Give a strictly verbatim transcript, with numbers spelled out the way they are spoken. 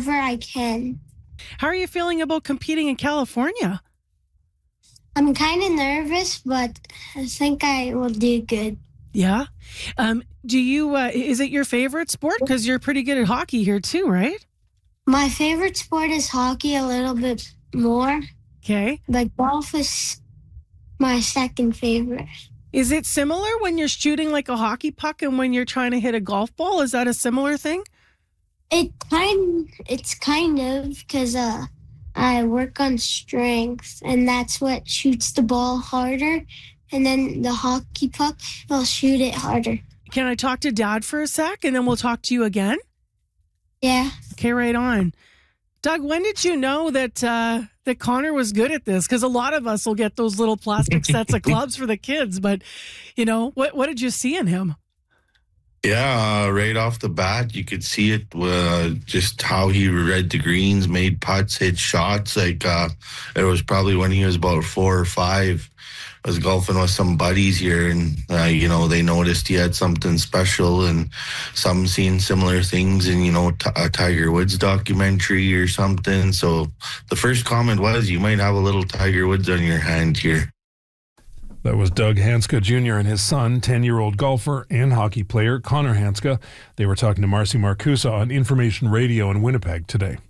whenever I can. How are you feeling about competing in California? I'm kind of nervous, but I think I will do good. Yeah. Um, do you, uh, is it your favorite sport? Because you're pretty good at hockey here too, right? My favorite sport is hockey a little bit more, Okay. but golf is my second favorite. Is it similar when you're shooting like a hockey puck and when you're trying to hit a golf ball? Is that a similar thing? It kind, it's kind of, because uh, I work on strength, and that's what shoots the ball harder. And then the hockey puck, will shoot it harder. Can I talk to Dad for a sec and then we'll talk to you again? Yeah. Okay, right on. Doug, when did you know that uh, that Connor was good at this? Because a lot of us will get those little plastic sets of clubs for the kids, but, you know, what, what did you see in him? Yeah, uh, right off the bat, you could see it, uh, just how he read the greens, made putts, hit shots. Like, uh, it was probably when he was about four or five. I was golfing with some buddies here, and, uh, you know, they noticed he had something special, and some seen similar things in, you know, t- a Tiger Woods documentary or something. So the first comment was, you might have a little Tiger Woods on your hand here. That was Doug Hanska Junior and his son, ten-year-old golfer and hockey player Connor Hanska. They were talking to Marcy Marcusa on Information Radio in Winnipeg today.